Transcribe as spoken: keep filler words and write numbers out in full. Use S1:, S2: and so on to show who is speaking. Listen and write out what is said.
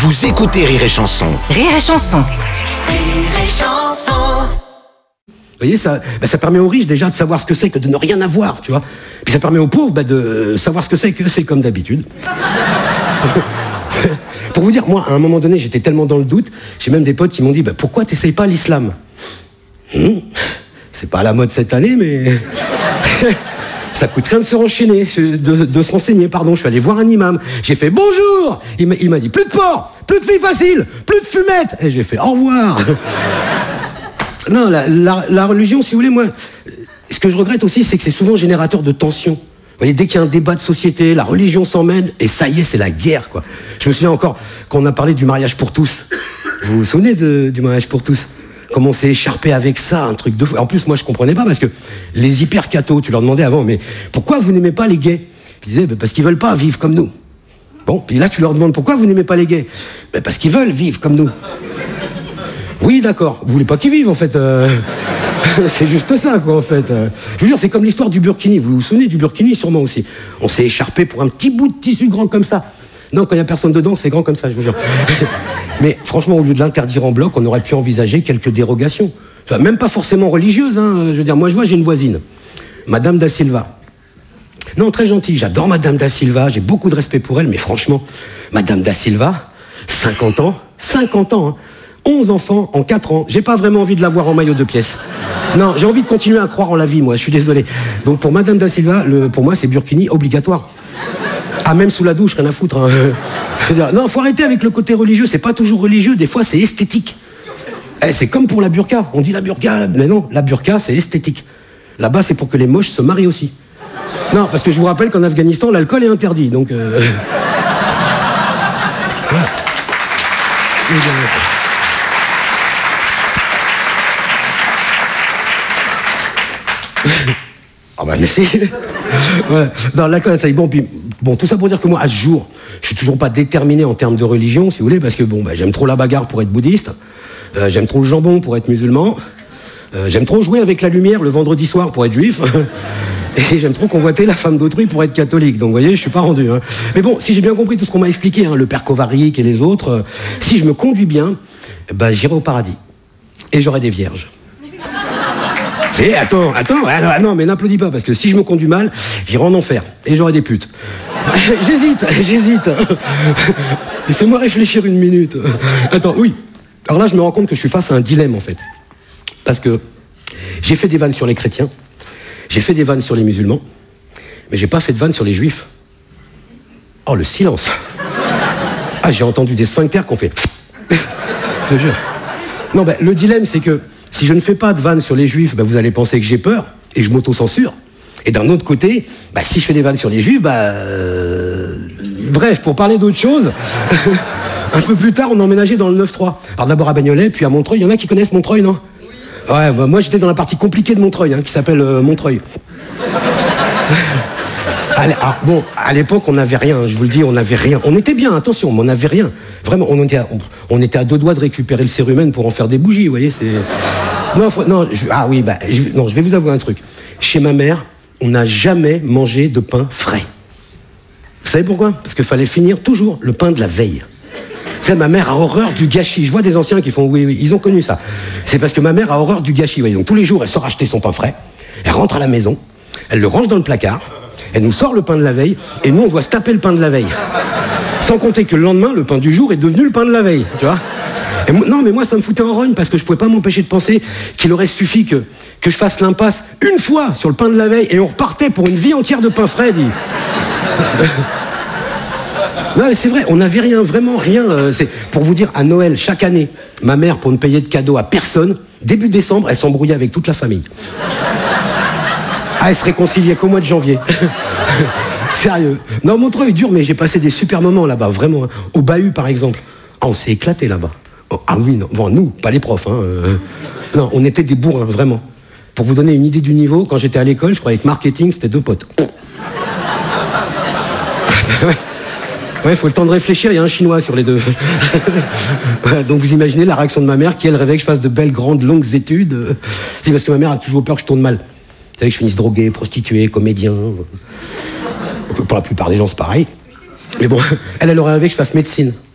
S1: Vous écoutez Rire et Chanson.
S2: Rire et Chanson.
S3: Rire et Chanson.
S4: Vous voyez, ça, bah, ça permet aux riches déjà de savoir ce que c'est que de ne rien avoir, tu vois. Puis ça permet aux pauvres bah, de savoir ce que c'est que c'est comme d'habitude. Pour vous dire, moi, à un moment donné, j'étais tellement dans le doute, j'ai même des potes qui m'ont dit bah, « Pourquoi t'essayes pas l'islam ?» hmm, C'est pas à la mode cette année, mais... Ça coûte rien de se renchaîner, de, de se renseigner, pardon. Je suis allé voir un imam. J'ai fait « Bonjour !» Il m'a, il m'a dit « Plus de porc, plus de filles faciles, plus de fumettes !» Et j'ai fait « Au revoir !» Non, la, la, la religion, si vous voulez, moi, ce que je regrette aussi, c'est que c'est souvent générateur de tension. Vous voyez, dès qu'il y a un débat de société, la religion s'emmène, et ça y est, c'est la guerre, quoi. Je me souviens encore, quand on a parlé du mariage pour tous. Vous vous souvenez de, du mariage pour tous ? Comment on s'est écharpé avec ça, un truc de fou. En plus, moi, je comprenais pas, parce que les hyper cathos, tu leur demandais avant, mais pourquoi vous n'aimez pas les gays ? Ils disaient, bah, parce qu'ils veulent pas vivre comme nous. Bon, puis là, tu leur demandes, pourquoi vous n'aimez pas les gays ? Bah, parce qu'ils veulent vivre comme nous. Oui, d'accord. Vous voulez pas qu'ils vivent, en fait. Euh... c'est juste ça, quoi, en fait. Euh... Je vous jure, c'est comme l'histoire du burkini. Vous vous souvenez du burkini, sûrement aussi. On s'est écharpé pour un petit bout de tissu grand comme ça. Non, quand il n'y a personne dedans, c'est grand comme ça, je vous jure. Mais franchement, au lieu de l'interdire en bloc, on aurait pu envisager quelques dérogations. Même pas forcément religieuses, hein. Je veux dire, moi, je vois, j'ai une voisine, Madame Da Silva. Non, très gentille. J'adore Madame Da Silva. J'ai beaucoup de respect pour elle, mais franchement, Madame Da Silva, cinquante ans, cinquante ans, hein. onze enfants en quatre ans, j'ai pas vraiment envie de la voir en maillot de pièces. Non, j'ai envie de continuer à croire en la vie, moi, je suis désolé. Donc pour Madame Da Silva, le, pour moi, c'est burkini obligatoire. Ah, même sous la douche, rien à foutre. Hein. Je veux dire, non, faut arrêter avec le côté religieux, c'est pas toujours religieux, des fois c'est esthétique. Eh, c'est comme pour la burqa, on dit la burqa, mais non, la burqa c'est esthétique. Là-bas, c'est pour que les moches se marient aussi. Non, parce que je vous rappelle qu'en Afghanistan, l'alcool est interdit, donc... Euh... Voilà. Ah bah merci. Ouais. Non, la ça bon, puis, bon, tout ça pour dire que moi, à ce jour, je suis toujours pas déterminé en termes de religion, si vous voulez, parce que bon, bah, j'aime trop la bagarre pour être bouddhiste, euh, j'aime trop le jambon pour être musulman, euh, j'aime trop jouer avec la lumière le vendredi soir pour être juif, et j'aime trop convoiter la femme d'autrui pour être catholique. Donc vous voyez, je suis pas rendu. Hein. Mais bon, si j'ai bien compris tout ce qu'on m'a expliqué, hein, le père Kovarik et les autres, euh, si je me conduis bien, bah, j'irai au paradis et j'aurai des vierges. Eh, attends, attends, ah non, mais n'applaudis pas, parce que si je me conduis mal, j'irai en enfer, et j'aurai des putes. J'hésite, j'hésite. Laissez-moi réfléchir une minute. Attends, oui. Alors là, je me rends compte que je suis face à un dilemme, en fait. Parce que j'ai fait des vannes sur les chrétiens, j'ai fait des vannes sur les musulmans, mais j'ai pas fait de vannes sur les juifs. Oh, le silence. Ah, j'ai entendu des sphincters qu'on fait... Je te jure. Non, ben, le dilemme, c'est que si je ne fais pas de vannes sur les juifs, bah, vous allez penser que j'ai peur et je m'auto-censure. Et d'un autre côté, bah, si je fais des vannes sur les juifs, bah... Euh... Bref, pour parler d'autre chose, un peu plus tard, on a emménagé dans le neuf trois. Alors d'abord à Bagnolet, puis à Montreuil. Il y en a qui connaissent Montreuil, non ? Oui. Ouais, bah, moi j'étais dans la partie compliquée de Montreuil, hein, qui s'appelle euh, Montreuil. Allez, alors, bon, à l'époque, on n'avait rien, je vous le dis, on n'avait rien. On était bien, attention, mais on n'avait rien. Vraiment, on était, à, on, on était à deux doigts de récupérer le cérumen pour en faire des bougies, vous voyez, c'est... Non, faut, non, je, ah oui, bah, je, non, je vais vous avouer un truc. Chez ma mère, on n'a jamais mangé de pain frais. Vous savez pourquoi ? Parce qu'il fallait finir toujours le pain de la veille. Vous savez, ma mère a horreur du gâchis. Je vois des anciens qui font oui, oui, ils ont connu ça. C'est parce que ma mère a horreur du gâchis, vous voyez. Donc tous les jours, elle sort acheter son pain frais, elle rentre à la maison, elle le range dans le placard, elle nous sort le pain de la veille, et nous, on doit se taper le pain de la veille. Sans compter que le lendemain, le pain du jour est devenu le pain de la veille, tu vois. Et moi, non, mais moi, ça me foutait en rogne, parce que je pouvais pas m'empêcher de penser qu'il aurait suffi que, que je fasse l'impasse une fois sur le pain de la veille, et on repartait pour une vie entière de pain frais, dit. Non, mais c'est vrai, on n'avait rien, vraiment rien. Euh, c'est, pour vous dire, à Noël, chaque année, ma mère, pour ne payer de cadeaux à personne, début décembre, elle s'embrouillait avec toute la famille. Ah, elle se réconciliait qu'au mois de janvier. Sérieux. Non, Montreuil est dur, mais j'ai passé des super moments là-bas, vraiment. Hein. Au Bahut, par exemple. Ah, on s'est éclaté là-bas. Oh, ah oui, non. Bon, nous, pas les profs. Hein. Euh... Non, on était des bourrins, vraiment. Pour vous donner une idée du niveau, quand j'étais à l'école, je croyais que marketing, c'était deux potes. Ouais. Ouais, faut le temps de réfléchir, il y a un chinois sur les deux. Ouais, donc vous imaginez la réaction de ma mère qui, elle, rêvait que je fasse de belles, grandes, longues études. C'est parce que ma mère a toujours peur que je tourne mal. Vous savez que je finisse drogué, prostitué, comédien. Pour la plupart des gens, c'est pareil. Mais bon, elle, elle aurait rêvé que je fasse médecine.